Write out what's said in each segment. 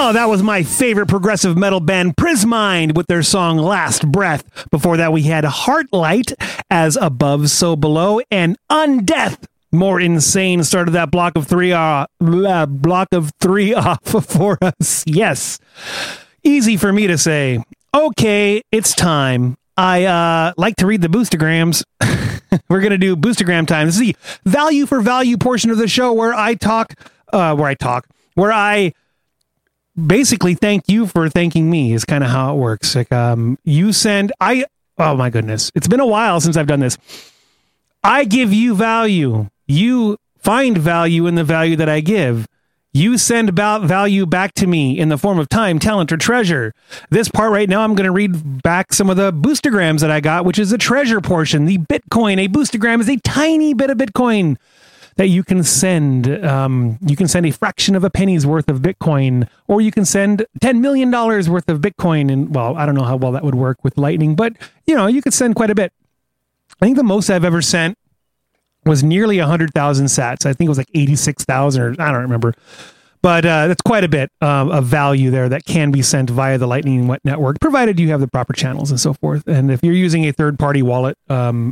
Oh, that was my favorite progressive metal band, Prismind, with their song Last Breath. Before that, we had Heartlight as Above, So Below, and Undeath, More Insane, started that block of three off for us. Yes. Easy for me to say. Okay, it's time. I like to read the boostergrams. We're going to do boostergram time. This is the value for value portion of the show where I basically thank you for thanking me is kind of how it works. Like, oh my goodness. It's been a while since I've done this. I give you value. You find value in the value that I give. You send about value back to me in the form of time, talent, or treasure. This part right now, I'm going to read back some of the boostergrams that I got, which is the treasure portion, the Bitcoin. A boostergram is a tiny bit of Bitcoin that you can send. You can send a fraction of a penny's worth of Bitcoin, or you can send $10 million worth of Bitcoin. And well, I don't know how well that would work with Lightning, but you could send quite a bit. I think the most I've ever sent was nearly 100,000 sats. I think it was like 86,000, or I don't remember. But that's quite a bit of value there that can be sent via the Lightning Network, provided you have the proper channels and so forth. And if you're using a third-party wallet, a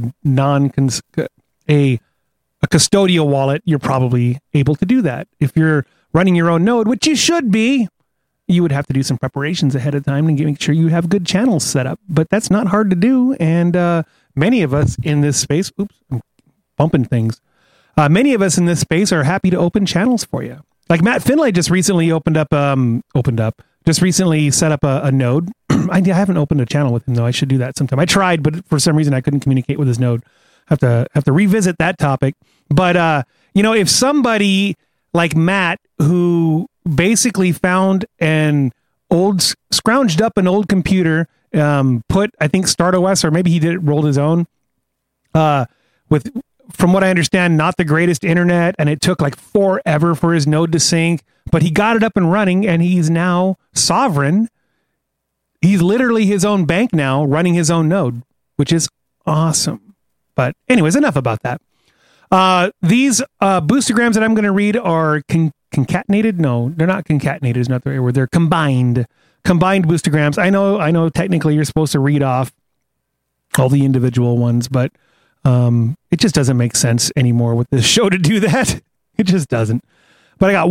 custodial wallet, you're probably able to do that. If you're running your own node, which you should be, you would have to do some preparations ahead of time and make sure you have good channels set up. But that's not hard to do. And many of us in this space, I'm bumping things. Many of us in this space are happy to open channels for you. Like Matt Finlay just recently set up a node. I haven't opened a channel with him though. I should do that sometime. I tried, but for some reason I couldn't communicate with his node. Have to revisit that topic. But if somebody like Matt, who basically found scrounged up an old computer, put, I think, StartOS, or maybe he rolled his own, with, from what I understand, not the greatest internet, and it took like forever for his node to sync, but he got it up and running, and he's now sovereign. He's literally his own bank now, running his own node, which is awesome. But anyways, enough about that. These boostergrams that I'm going to read are concatenated. No, they're not concatenated. Is not the right word. They're combined boostergrams. I know. Technically, you're supposed to read off all the individual ones, but it just doesn't make sense anymore with this show to do that. It just doesn't. But I got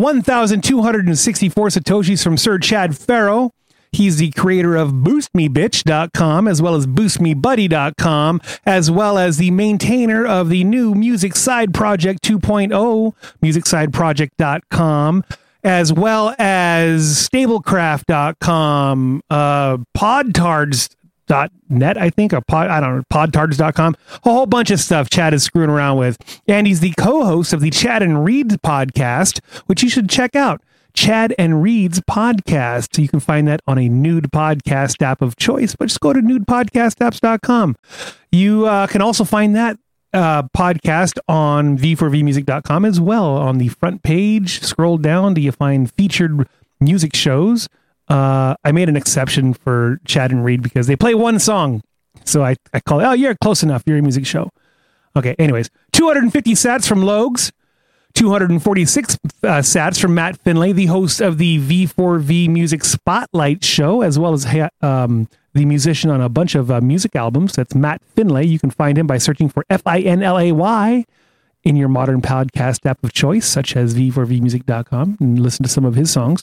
1,264 Satoshis from Sir Chad Farrow. He's the creator of BoostMeBitch.com, as well as BoostMeBuddy.com, as well as the maintainer of the new Music Side Project 2.0, MusicSideProject.com, as well as Stablecraft.com, Podtards.net, I think, or Podtards.com. A whole bunch of stuff Chad is screwing around with. And he's the co-host of the Chad and Reed podcast, which you should check out. Chad and Reed's podcast. You can find that on a nude podcast app of choice, but just go to nudepodcastapps.com. You can also find that podcast on v4vmusic.com as well. On the front page, scroll down till you find featured music shows. I made an exception for Chad and Reed because they play one song. So I call it, you're close enough. You're a music show. Okay, anyways. 250 sats from Logs. 246 sats from Matt Finlay, the host of the V4V Music Spotlight Show, as well as the musician on a bunch of music albums. That's Matt Finlay. You can find him by searching for Finlay in your modern podcast app of choice, such as v4vmusic.com, and listen to some of his songs.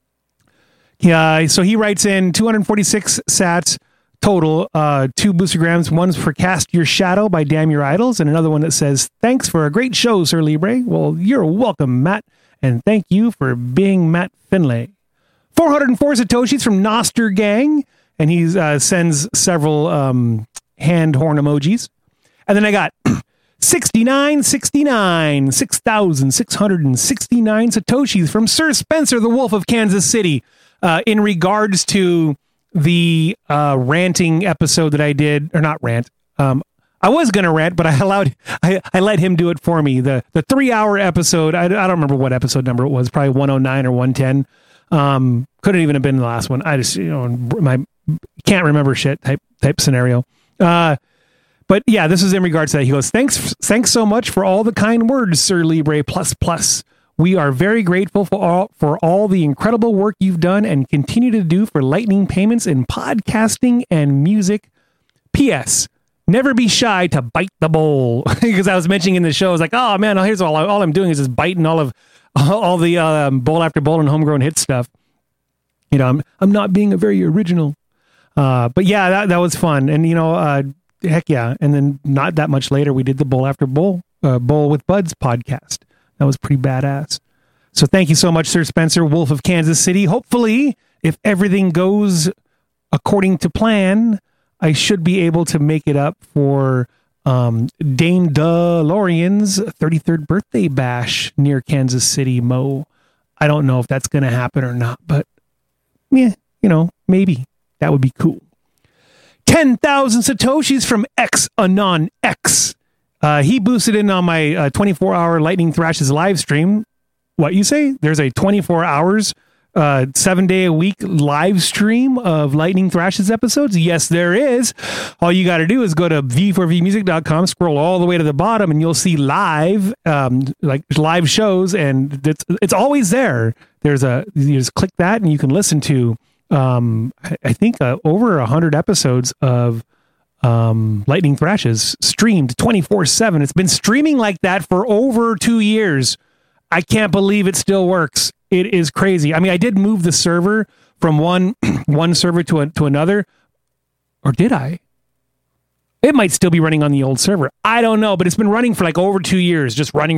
So he writes in 246 sats total, 2 boostergrams. One's for Cast Your Shadow by Damn Your Idols, and another one that says, "Thanks for a great show, Sir Libre." Well, you're welcome, Matt, and thank you for being Matt Finlay. 404 Satoshis from Noster Gang, and he sends several hand horn emojis. And then I got 6,669 Satoshis from Sir Spencer, the Wolf of Kansas City, in regards to the ranting episode that I did, or not rant. I was going to rant, but I let him do it for me. The 3-hour episode, I don't remember what episode number it was, probably 109 or 110. Couldn't even have been the last one. I just, can't remember shit type scenario. But yeah, this is in regards to that. He goes, thanks so much for all the kind words, Sir Libre ++. We are very grateful for all the incredible work you've done and continue to do for Lightning Payments in podcasting and music. P.S. Never be shy to bite the bowl. Because I was mentioning in the show, I was like, oh man, here's all I'm doing is just biting all the bowl after bowl and homegrown hit stuff. You know, I'm not being a very original. But yeah, that was fun. And, you know, heck yeah. And then not that much later, we did the Bowl After Bowl, Bowl with Buds podcast. That was pretty badass. So thank you so much, Sir Spencer, Wolf of Kansas City. Hopefully, if everything goes according to plan, I should be able to make it up for Dame DeLorean's 33rd birthday bash near Kansas City, Mo. I don't know if that's going to happen or not, but yeah, you know, maybe. That would be cool. 10,000 Satoshis from X Anon X. He boosted in on my 24-hour Lightning Thrashes live stream. What you say? There's a 24 hours, 7-day-a-week live stream of Lightning Thrashes episodes? Yes, there is. All you got to do is go to v4vmusic.com, scroll all the way to the bottom, and you'll see live, like live shows, and it's always there. You just click that, and you can listen to I think over 100 episodes of Lightning Thrashes streamed 24/7. It's been streaming like that for over 2 years. I can't believe it still works. It is crazy. I mean, I did move the server from one server to another, or did I? It might still be running on the old server. I don't know, but it's been running for like over 2 years, just running.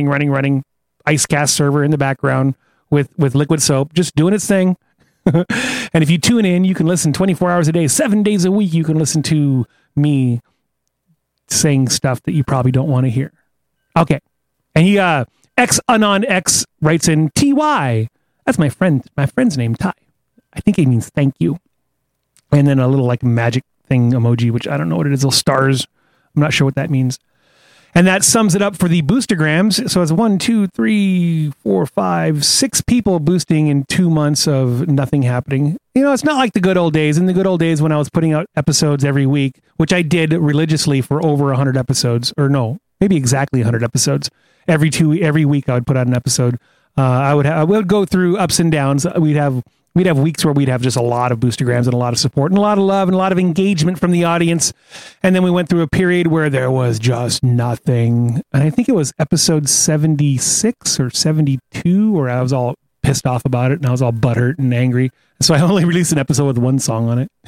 Icecast server in the background with Liquid Soap, just doing its thing. And if you tune in, you can listen 24 hours a day, 7 days a week. You can listen to me saying stuff that you probably don't want to hear. Okay. And he, X Anon X writes in TY. That's my friend's name, Ty. I think it means thank you. And then a little like magic thing emoji, which I don't know what it is. Little stars. I'm not sure what that means. And that sums it up for the boostergrams. So it's 1, 2, 3, 4, 5, 6 people boosting in 2 months of nothing happening. You know, it's not like the good old days. In the good old days when I was putting out episodes every week, which I did religiously for over 100 episodes, or no, maybe exactly 100 episodes. Every week I would put out an episode. I would go through ups and downs. We'd have weeks where we'd have just a lot of boostergrams and a lot of support and a lot of love and a lot of engagement from the audience. And then we went through a period where there was just nothing. And I think it was episode 76 or 72 where I was all pissed off about it and I was all butthurt and angry. So I only released an episode with one song on it.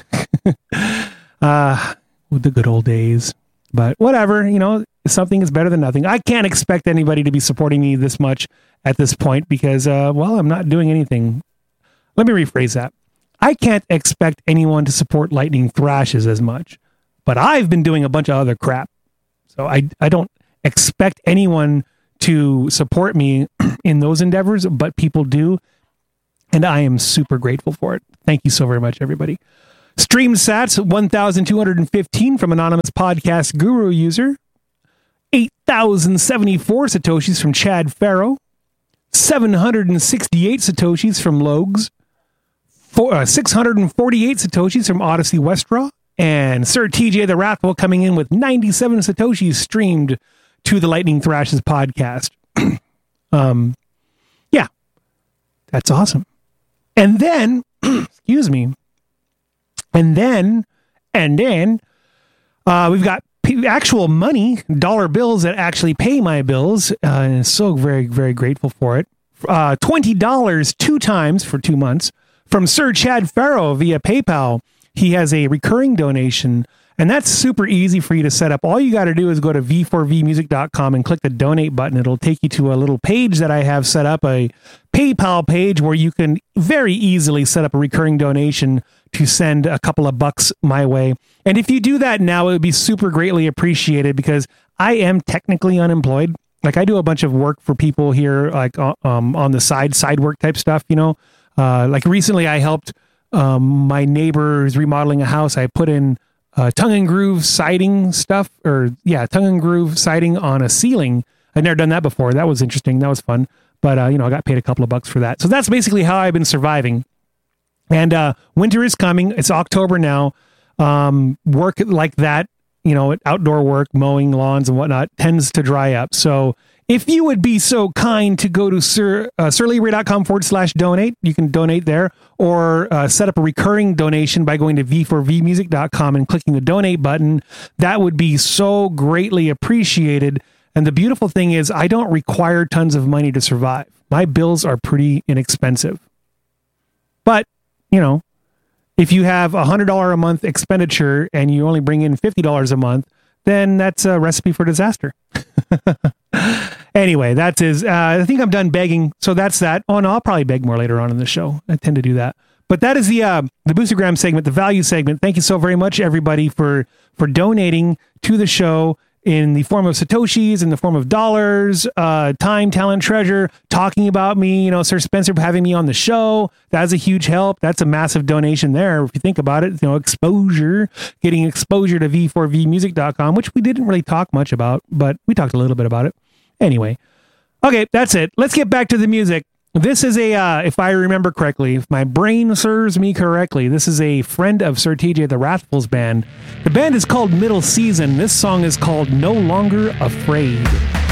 With the good old days. But whatever, you know, something is better than nothing. I can't expect anybody to be supporting me this much at this point because, well, I'm not doing anything. Let me rephrase that. I can't expect anyone to support Lightning Thrashes as much, but I've been doing a bunch of other crap. So I don't expect anyone to support me in those endeavors, but people do. And I am super grateful for it. Thank you so very much, everybody. Stream sats, 1,215 from Anonymous Podcast Guru user. 8,074 Satoshis from Chad Farrow. 768 Satoshis from Logs. 648 Satoshis from Odyssey Westraw. And Sir TJ the Wrathful coming in with 97 Satoshis streamed to the Lightning Thrashes podcast. Yeah, that's awesome. And then, excuse me, and then we've got actual money, dollar bills that actually pay my bills, and so very, very grateful for it. $20 2 times for 2 months from Sir Chad Farrow via PayPal. He has a recurring donation, and that's super easy for you to set up. All you got to do is go to v4vmusic.com and click the donate button. It'll take you to a little page that I have set up, a PayPal page where you can very easily set up a recurring donation to send a couple of bucks my way. And if you do that now, it would be super greatly appreciated because I am technically unemployed. Like I do a bunch of work for people here, like on the side work type stuff, you know. Like recently I helped my neighbors remodeling a house. I put in tongue and groove siding stuff, tongue and groove siding on a ceiling. I'd never done that before. That was interesting. That was fun. But, I got paid a couple of bucks for that. So that's basically how I've been surviving. And winter is coming. It's October now. Work like that, outdoor work, mowing lawns and whatnot tends to dry up. So if you would be so kind to go to sirleary.com/donate, you can donate there, or set up a recurring donation by going to v4vmusic.com and clicking the donate button. That would be so greatly appreciated. And the beautiful thing is, I don't require tons of money to survive. My bills are pretty inexpensive. But, you know, if you have $100 a month expenditure and you only bring in $50 a month, then that's a recipe for disaster. Anyway, that's his. I think I'm done begging. So that's that. Oh, no, I'll probably beg more later on in the show. I tend to do that. But that is the Boostergram segment, the value segment. Thank you so very much, everybody, for donating to the show in the form of Satoshis, in the form of dollars, time, talent, treasure, talking about me, you know, Sir Spencer having me on the show. That's a huge help. That's a massive donation there. If you think about it, you know, getting exposure to v4vmusic.com, which we didn't really talk much about, but we talked a little bit about it. Anyway. Okay, that's it. Let's get back to the music. This is if I remember correctly, if my brain serves me correctly, this is a friend of Sir TJ the Wrathful's band. The band is called Middle Season. This song is called No Longer Afraid.